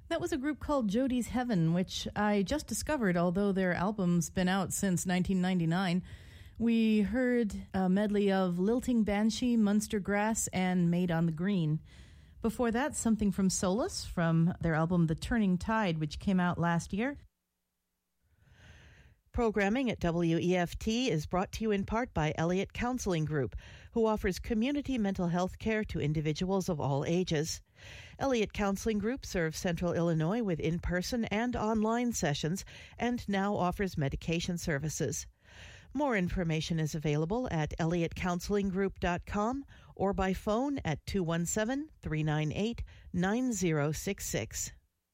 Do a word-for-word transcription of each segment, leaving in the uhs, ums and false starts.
That was a group called Jody's Heaven, which I just discovered, although their album's been out since nineteen ninety-nine. We heard a medley of Lilting Banshee, Munster Grass, and Made on the Green. Before that, something from Solus from their album The Turning Tide, which came out last year. Programming at W E F T is brought to you in part by Elliott Counseling Group, who offers community mental health care to individuals of all ages. Elliott Counseling Group serves Central Illinois with in-person and online sessions and now offers medication services. More information is available at elliott counseling group dot com or by phone at two one seven, three nine eight, nine zero six six.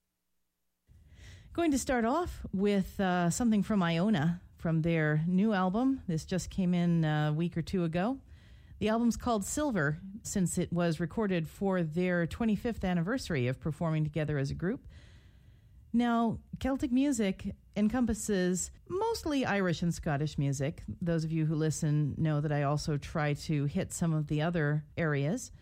Going to start off with uh, something from Iona from their new album. This just came in a week or two ago. The album's called Silver, since it was recorded for their twenty-fifth anniversary of performing together as a group. Now, Celtic music encompasses mostly Irish and Scottish music. Those of you who listen know that I also try to hit some of the other areas.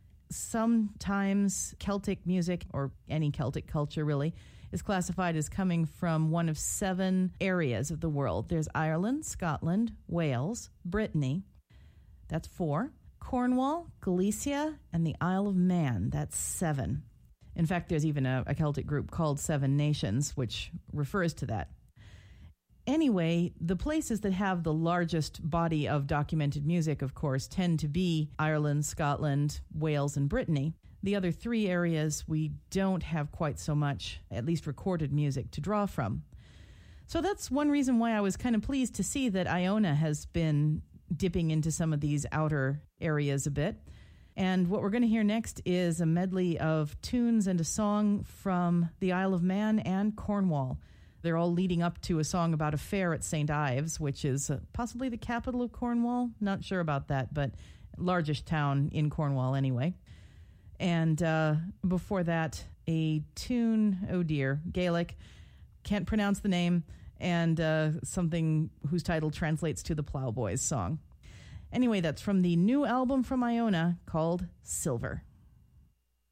Sometimes Celtic music, or any Celtic culture really, is classified as coming from one of seven areas of the world. There's Ireland, Scotland, Wales, Brittany. That's four. Cornwall, Galicia, and the Isle of Man. That's seven. In fact, there's even a, a Celtic group called Seven Nations, which refers to that. Anyway, the places that have the largest body of documented music, of course, tend to be Ireland, Scotland, Wales, and Brittany. The other three areas, we don't have quite so much, at least recorded music, to draw from. So that's one reason why I was kind of pleased to see that Iona has been dipping into some of these outer areas a bit. And what we're going to hear next is a medley of tunes and a song from the Isle of Man and Cornwall. They're all leading up to a song about a fair at Saint Ives, which is uh, possibly the capital of Cornwall. Not sure about that, but largest town in Cornwall anyway. And uh, before that, a tune, oh dear, Gaelic, can't pronounce the name, and uh, something whose title translates to the Ploughboys song. Anyway, that's from the new album from Iona called Silver.